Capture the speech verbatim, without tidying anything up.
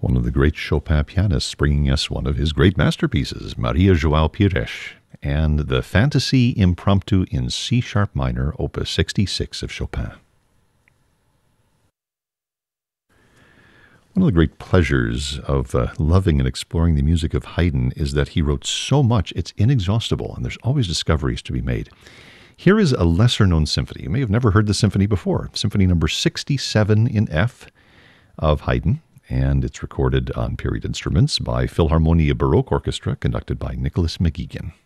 one of the great Chopin pianists, bringing us one of his great masterpieces, Maria João Pires, and the Fantasy Impromptu in C-sharp minor, opus sixty-six of Chopin. One of the great pleasures of uh, loving and exploring the music of Haydn is that he wrote so much, it's inexhaustible, and there's always discoveries to be made. Here is a lesser-known symphony. You may have never heard the symphony before. Symphony number sixty-seven in F of Haydn, and it's recorded on period instruments by Philharmonia Baroque Orchestra, conducted by Nicholas McGeegan.